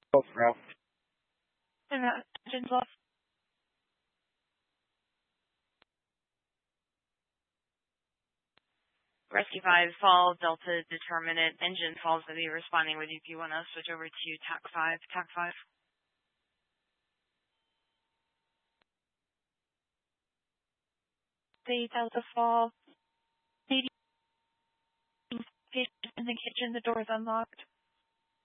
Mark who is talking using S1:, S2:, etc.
S1: Oh, crap.
S2: And engines off. Rescue 5, fall, Delta, determinate, engine falls will be responding with you if you want to switch over to TAC 5, TAC 5. The Delta fall, patient in the kitchen, the door's unlocked.